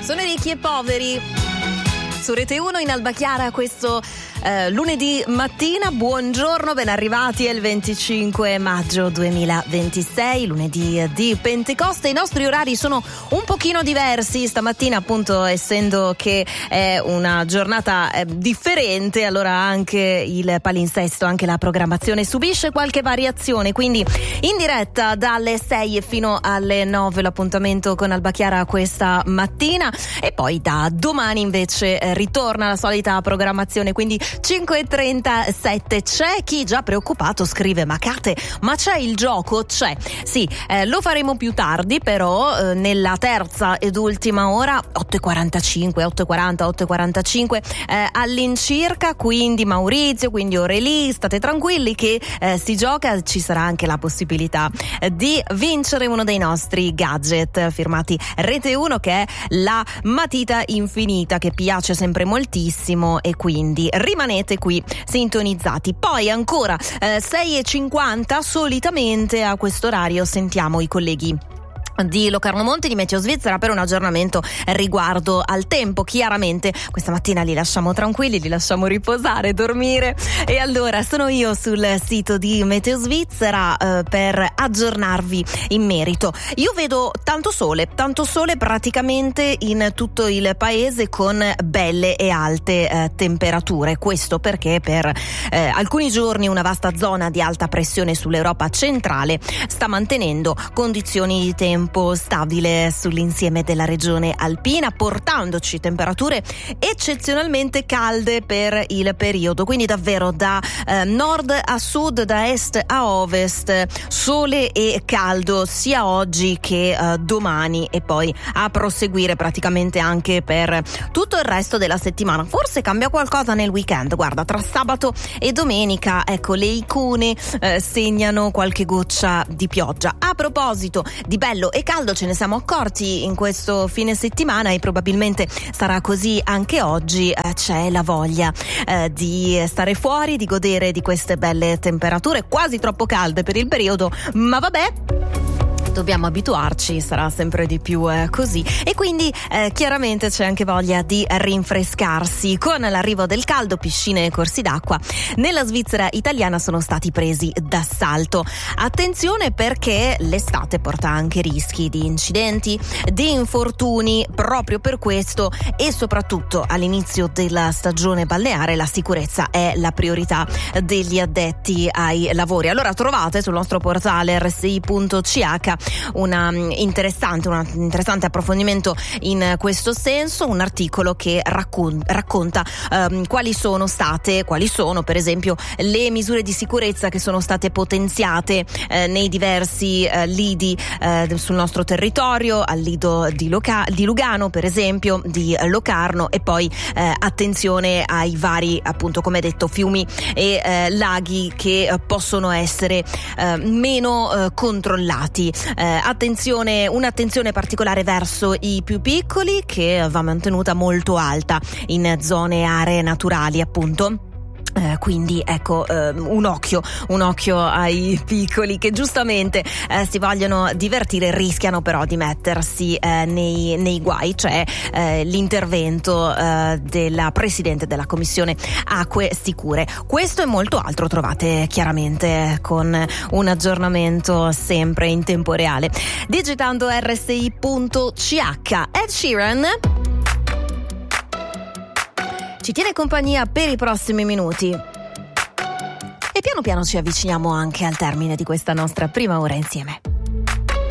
Sono i ricchi e poveri su Rete 1 in Alba Chiara questo lunedì mattina. Buongiorno, ben arrivati, è il 25 maggio 2026, lunedì di Pentecoste. I nostri orari sono un pochino diversi stamattina, appunto, essendo che è una giornata differente, allora anche il palinsesto, anche la programmazione subisce qualche variazione, quindi in diretta dalle 6 fino alle 9 l'appuntamento con Alba Chiara questa mattina, e poi da domani invece ritorna la solita programmazione, quindi 5:37. C'è chi già preoccupato scrive: ma Kate, ma c'è il gioco? C'è, sì, lo faremo più tardi, però nella terza ed ultima ora, 8:45, 8:40, 8:45 all'incirca, quindi Maurizio, quindi Aurélie, state tranquilli che si gioca, ci sarà anche la possibilità di vincere uno dei nostri gadget firmati Rete 1, che è la matita infinita, che piace sempre moltissimo, e quindi rimanete qui sintonizzati. Poi ancora 6:50, solitamente a questo orario sentiamo i colleghi di Locarno Monte di Meteo Svizzera per un aggiornamento riguardo al tempo. Chiaramente questa mattina li lasciamo tranquilli, li lasciamo riposare, dormire, e allora sono io sul sito di Meteo Svizzera per aggiornarvi in merito. Io vedo tanto sole praticamente in tutto il paese, con belle e alte temperature. Questo perché per alcuni giorni una vasta zona di alta pressione sull'Europa centrale sta mantenendo condizioni di tempo stabile sull'insieme della regione alpina, portandoci temperature eccezionalmente calde per il periodo, quindi davvero da nord a sud, da est a ovest, sole e caldo sia oggi che domani, e poi a proseguire praticamente anche per tutto il resto della settimana. Forse cambia qualcosa nel weekend, guarda, tra sabato e domenica, ecco, le icone segnano qualche goccia di pioggia. A proposito di bello e caldo, ce ne siamo accorti in questo fine settimana, e probabilmente sarà così anche oggi. C'è la voglia di stare fuori, di godere di queste belle temperature, quasi troppo calde per il periodo, ma vabbè, dobbiamo abituarci, sarà sempre di più così, e quindi chiaramente c'è anche voglia di rinfrescarsi. Con l'arrivo del caldo, piscine e corsi d'acqua nella Svizzera italiana sono stati presi d'assalto. Attenzione, perché l'estate porta anche rischi di incidenti, di infortuni. Proprio per questo, e soprattutto all'inizio della stagione balneare, la sicurezza è la priorità degli addetti ai lavori. Allora trovate sul nostro portale rsi.ch un interessante approfondimento in questo senso, un articolo che racconta quali sono per esempio le misure di sicurezza che sono state potenziate nei diversi lidi sul nostro territorio, al lido di Lugano per esempio, di Locarno, e poi attenzione ai vari, appunto, come detto, fiumi e laghi che possono essere meno controllati. Un'attenzione particolare verso i più piccoli, che va mantenuta molto alta in zone e aree naturali, appunto. Quindi ecco, un occhio ai piccoli che giustamente si vogliono divertire, rischiano però di mettersi nei guai. C'è l'intervento della Presidente della Commissione Acque Sicure. Questo e molto altro trovate chiaramente con un aggiornamento sempre in tempo reale digitando rsi.ch. Ed Sheeran ci tiene compagnia per i prossimi minuti, e piano piano ci avviciniamo anche al termine di questa nostra prima ora insieme.